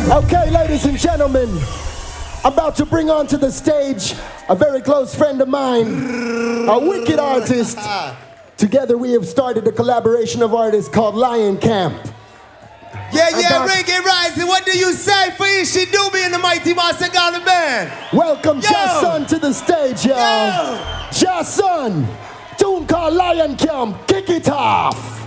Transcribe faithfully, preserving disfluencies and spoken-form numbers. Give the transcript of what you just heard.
Okay, ladies and gentlemen, I'm about to bring onto the stage a very close friend of mine, a wicked artist. Together we have started a collaboration of artists called Lion Camp. Yeah, yeah, got... Reggae Rising, what do you say for Ishi Doobie and the Mighty Master Garland Band? Welcome Jason to the stage, y'all. Jason, tune called Lion Camp, kick it off.